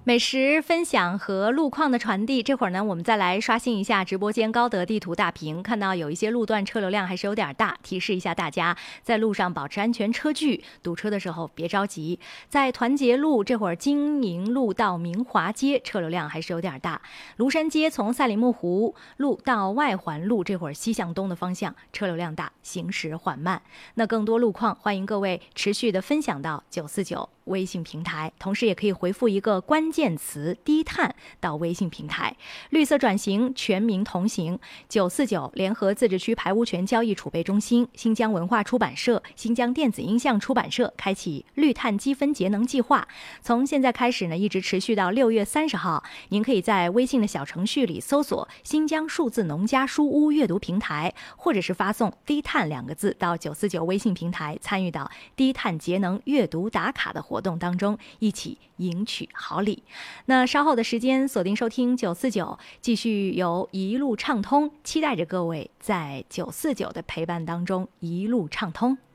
美食分享和路况的传递，这会儿呢，我们再来刷新一下直播间高德地图大屏，看到有一些路段车流量还是有点大，提示一下大家，在路上保持安全车距，堵车的时候别着急。在团结路这会儿，经营路到明华街车流量还是有点大，庐山街从赛里木湖路到外环路这会儿西向东的方向车流量大，行驶缓慢。那更多路况，欢迎各位持续的分享到949微信平台，同时也可以回复一个关键词低碳到微信平台。绿色转型，全民同行。949联合自治区排污权交易储备中心、新疆文化出版社、新疆电子音像出版社开启绿碳积分节能计划，从现在开始呢，一直持续到6月30号。您可以在微信的小程序里搜索新疆数字农家书屋阅读平台，或者是发送低碳2个字到949微信平台，参与到低碳节能阅读打卡的活动当中，一起赢取好礼。那稍后的时间锁定收听949，继续由一路畅通，期待着各位在949的陪伴当中一路畅通。